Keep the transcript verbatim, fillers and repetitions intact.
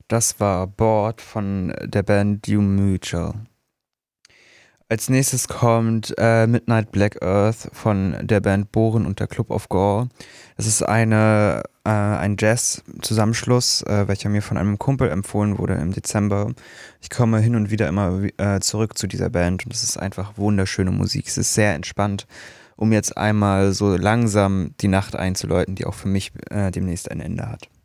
Das war Bored von der Band Doom Mutual. Als nächstes kommt äh, Midnight Black Earth von der Band Bohren und der Club of Gore. Das ist eine, äh, ein Jazz-Zusammenschluss, äh, welcher mir von einem Kumpel empfohlen wurde im Dezember. Ich komme hin und wieder immer äh, zurück zu dieser Band und es ist einfach wunderschöne Musik. Es ist sehr entspannt, um jetzt einmal so langsam die Nacht einzuläuten, die auch für mich äh, demnächst ein Ende hat.